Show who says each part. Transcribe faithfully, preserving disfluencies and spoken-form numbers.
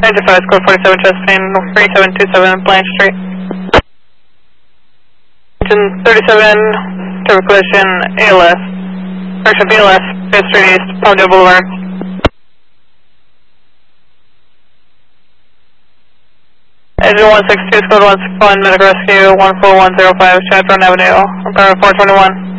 Speaker 1: ninety-five, score forty-seven, Chesapeake, three seven two seven, Blanche Street. Engine thirty-seven, turbo collision, A L S. Correction, B L S, fifth Street East, Palmdale Boulevard. Engine one six two, code one six one, medical rescue, one four one zero five, Chadron Avenue, Bravo four twenty-one.